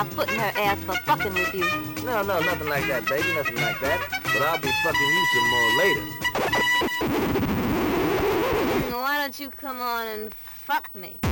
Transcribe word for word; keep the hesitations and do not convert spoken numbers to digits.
a foot in her ass for fucking with you. No, no, nothing like that, baby, nothing like that. But I'll be fucking you some more later. Why don't you come on and fuck me?